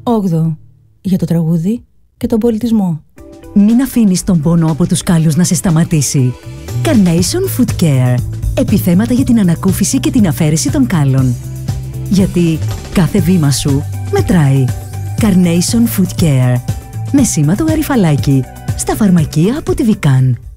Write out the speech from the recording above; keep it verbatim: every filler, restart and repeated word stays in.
Όγδοο. Για το τραγούδι και τον πολιτισμό. Μην αφήνεις τον πόνο από τους κάλους να σε σταματήσει. Carnation Foot Care. Επιθέματα για την ανακούφιση και την αφαίρεση των κάλων. Γιατί κάθε βήμα σου μετράει. Carnation Foot Care. Με σήμα το γαριφαλάκι. Στα φαρμακεία από τη Vican.